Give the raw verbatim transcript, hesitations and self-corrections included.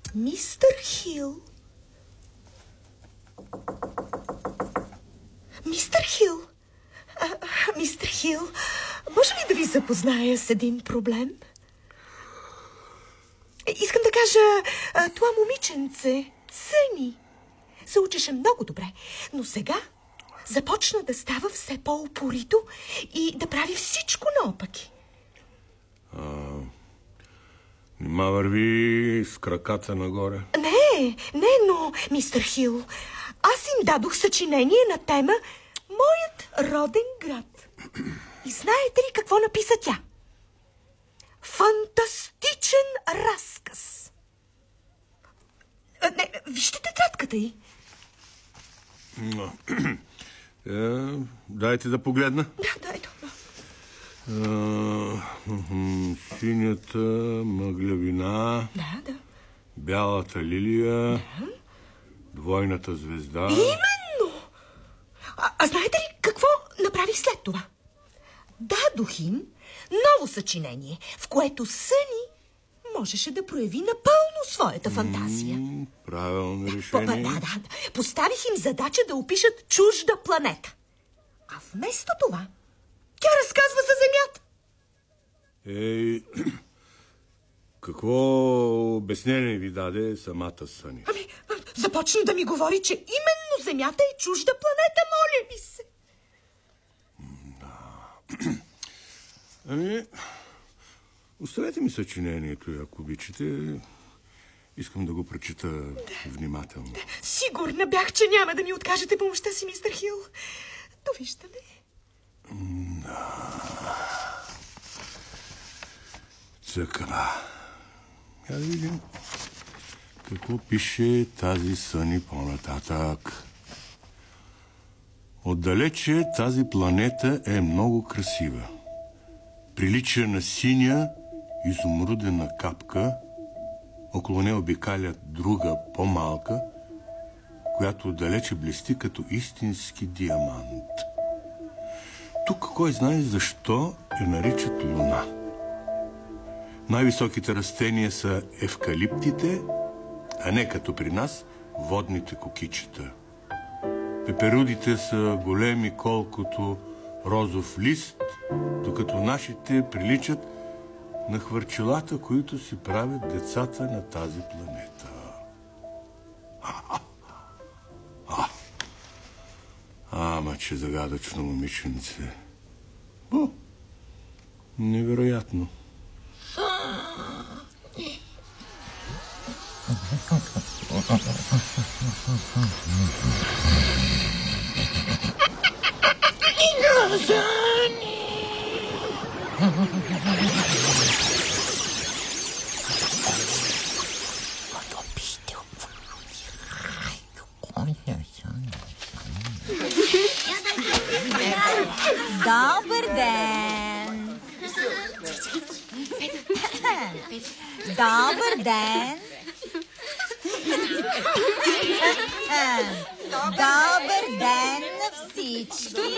Мистер Хил. Мистер Хил. А, мистер Хил, може ли да ви запозная с един проблем? Искам да кажа, това момиченце, Съни, се учеше много добре, но сега започна да става все по-упорито и да прави всичко наопаки. А, нима върви с краката нагоре? Не, не, но, мистер Хил, аз им дадох съчинение на тема Моят роден град. И знаете ли какво написа тя? Фантастичен разказ. А, не, вижте тетрадката й. Е, дайте да погледна. Да, дай това. Синята мъглявина. Да, да. Бялата лилия. Да. Двойната звезда. Именно! А, а знаете ли какво направих след това? Дадох им ново съчинение, в което Съни можеше да прояви напълно своята фантазия. М, правилно По, решение. да, да, да. Поставих им задача да опишат чужда планета. А вместо това, тя разказва за Земята. Ей, какво обяснение ви даде самата Съни? Ами, започна да ми говори, че именно Земята е чужда планета, моля ви се. Ами, оставете ми съчинението, ако обичате. Искам да го прочита да. внимателно. Да. Сигурна бях, че няма да ми откажете помощта си, мистер Хил. Довиждане. Да. Така. Я да видим какво пише тази Съни по-нататък. Отдалече тази планета е много красива. Прилича на синя изумрудена капка. Около нея обикаля друга, по-малка, която отдалече блести като истински диамант. Тук кой знае защо я наричат Луна. Най-високите растения са евкалиптите, а не като при нас водните кокичета. Пеперудите са големи колкото розов лист, докато нашите приличат на хвърчелата, които си правят децата на тази планета. А, а, ама че загадъчно момиченце. О, невероятно. Добър ден! Добър ден! Добър ден на всички!